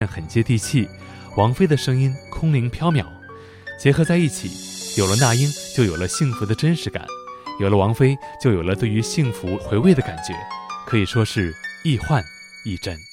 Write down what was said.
很接地气，王菲的声音空灵飘渺，结合在一起，有了那英就有了幸福的真实感，有了王菲就有了对于幸福回味的感觉，可以说是一幻一真。